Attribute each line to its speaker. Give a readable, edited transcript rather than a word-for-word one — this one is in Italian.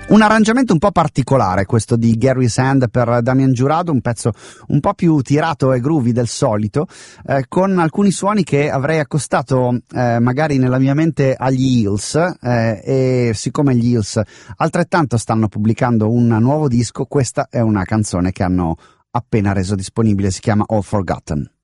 Speaker 1: Un arrangiamento un po' particolare questo di Gary's Hand per Damian Jurado, un pezzo un po' più tirato e groovy del solito, con alcuni suoni che avrei accostato magari nella mia mente agli Hills, e siccome gli Hills altrettanto stanno pubblicando un nuovo disco, questa è una canzone che hanno appena reso disponibile, si chiama All Forgotten.